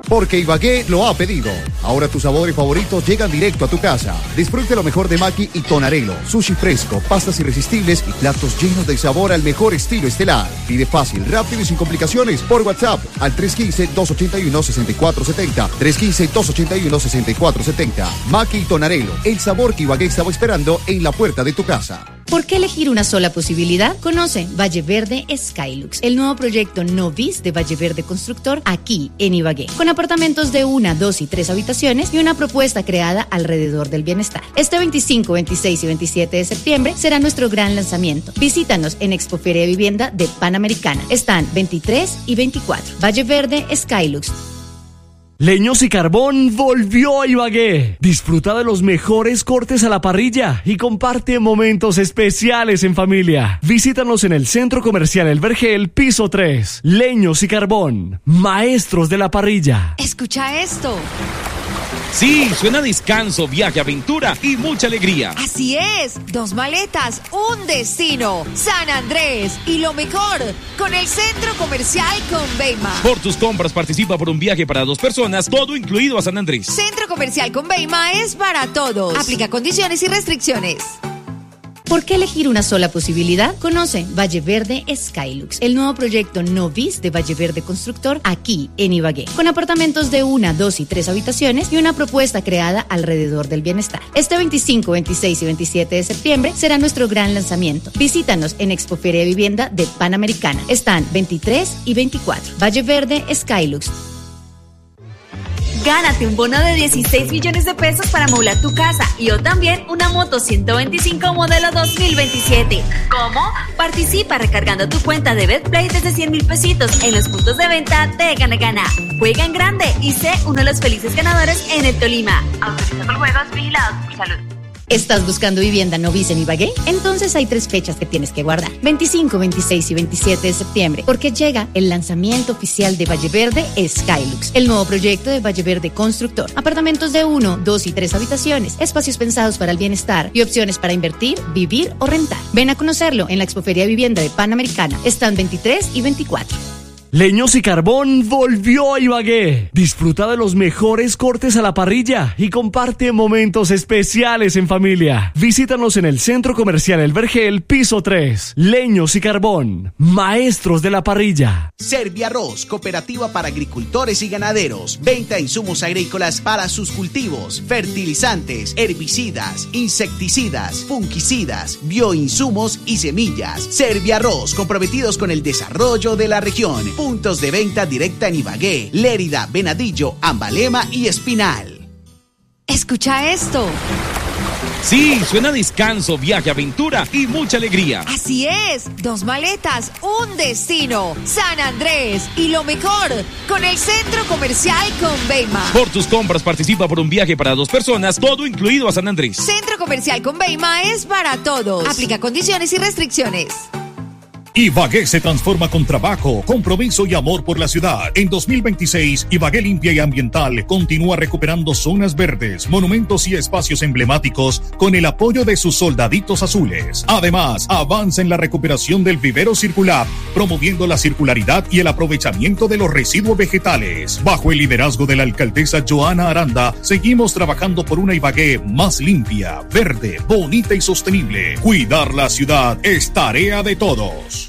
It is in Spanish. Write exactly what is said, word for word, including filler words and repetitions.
porque Ibagué lo ha pedido. Ahora tus sabores favoritos llegan directo a tu casa. Disfrute lo mejor de Maki y Tonarelo, sushi fresco, pastas irresistibles y platos llenos de sabor al mejor estilo estelar. Pide fácil, rápido y sin complicaciones por WhatsApp al tres uno cinco, dos ocho uno, seis cuatro siete cero. tres uno cinco, dos ocho uno, seis cuatro siete cero. Maki y Tonarelo, el sabor que Ibagué estaba esperando en la puerta de tu casa. ¿Por qué elegir una sola posibilidad? Conoce Valle Verde Skylux, el nuevo proyecto Novis de Valle Verde Constructor aquí en Ibagué, con apartamentos de una, dos y tres habitaciones y una propuesta creada alrededor del bienestar. Este veinticinco, veintiséis y veintisiete de septiembre será nuestro gran lanzamiento. Visítanos en Expoferia de Vivienda de Panamericana. Están veintitrés y veinticuatro. Valle Verde Skylux. Leños y Carbón volvió a Ibagué. Disfruta de los mejores cortes a la parrilla y comparte momentos especiales en familia. Visítanos en el Centro Comercial El Vergel, piso tres. Leños y Carbón, maestros de la parrilla. Escucha esto. Sí, suena descanso, viaje, aventura y mucha alegría. Así es, dos maletas, un destino, San Andrés. Y lo mejor, con el Centro Comercial Conveima. Por tus compras participa por un viaje para dos personas, todo incluido a San Andrés. Centro Comercial Conveima es para todos. Aplica condiciones y restricciones. ¿Por qué elegir una sola posibilidad? Conoce Valle Verde Skylux, el nuevo proyecto Novis de Valle Verde Constructor aquí en Ibagué, con apartamentos de una, dos y tres habitaciones y una propuesta creada alrededor del bienestar. Este veinticinco, veintiséis y veintisiete de septiembre será nuestro gran lanzamiento. Visítanos en Expoferia de Vivienda de Panamericana. Están veintitrés y veinticuatro. Valle Verde Skylux. Gánate un bono de dieciséis millones de pesos para amoblar tu casa y o también una moto ciento veinticinco modelo dos mil veintisiete. ¿Cómo? Participa recargando tu cuenta de BetPlay desde cien mil pesitos en los puntos de venta de Gana Gana. Juega en grande y sé uno de los felices ganadores en el Tolima. Autoriza por juegos vigilados por salud. ¿Estás buscando vivienda Novis en Ibagué? Entonces hay tres fechas que tienes que guardar: veinticinco, veintiséis y veintisiete de septiembre, porque llega el lanzamiento oficial de Valle Verde Skylux, el nuevo proyecto de Valle Verde Constructor. Apartamentos de uno, dos y tres habitaciones, espacios pensados para el bienestar y opciones para invertir, vivir o rentar. Ven a conocerlo en la Expoferia de Vivienda de Panamericana. Están veintitrés y veinticuatro. Leños y Carbón volvió a Ibagué. Disfruta de los mejores cortes a la parrilla y comparte momentos especiales en familia. Visítanos en el Centro Comercial El Vergel, piso tres. Leños y Carbón, maestros de la parrilla. Serviarroz, cooperativa para agricultores y ganaderos. Venta de insumos agrícolas para sus cultivos, fertilizantes, herbicidas, insecticidas, fungicidas, bioinsumos y semillas. Serviarroz, comprometidos con el desarrollo de la región. Puntos de venta directa en Ibagué, Lérida, Venadillo, Ambalema y Espinal. Escucha esto. Sí, suena descanso, viaje, aventura y mucha alegría. Así es, dos maletas, un destino, San Andrés. Y lo mejor, con el Centro Comercial Conveima. Por tus compras participa por un viaje para dos personas, todo incluido a San Andrés. Centro Comercial Conveima es para todos. Aplica condiciones y restricciones. Ibagué se transforma con trabajo, compromiso y amor por la ciudad. En dos mil veintiséis, Ibagué Limpia y Ambiental continúa recuperando zonas verdes, monumentos y espacios emblemáticos con el apoyo de sus soldaditos azules. Además, avanza en la recuperación del vivero circular, promoviendo la circularidad y el aprovechamiento de los residuos vegetales. Bajo el liderazgo de la alcaldesa Joana Aranda, seguimos trabajando por una Ibagué más limpia, verde, bonita y sostenible. Cuidar la ciudad es tarea de todos.